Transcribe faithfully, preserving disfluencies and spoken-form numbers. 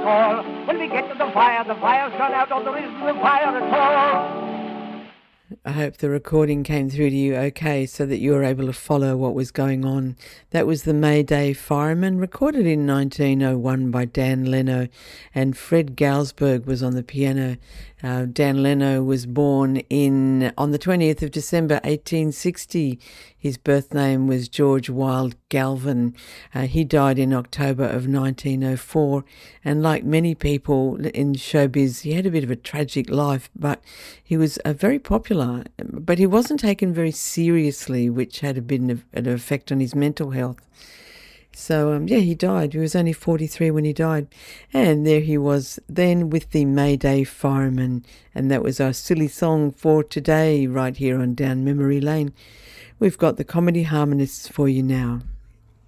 all. When we get to the fire, the fire's gone out, or there isn't a fire at all. I hope the recording came through to you okay so that you were able to follow what was going on. That was the May Day Fireman, recorded in nineteen oh one by Dan Leno, and Fred Galsberg was on the piano. Uh, Dan Leno was born in on the twentieth of December eighteen sixty. His birth name was George Wilde Galvin. Uh, he died in October of nineteen oh four, and like many people in showbiz, he had a bit of a tragic life, but he was uh, very popular, but he wasn't taken very seriously, which had a bit of an effect on his mental health. So, um, yeah, he died. He was only forty-three when he died. And there he was then with the May Day Fireman. And that was our silly song for today right here on Down Memory Lane. We've got the Comedy Harmonists for you now.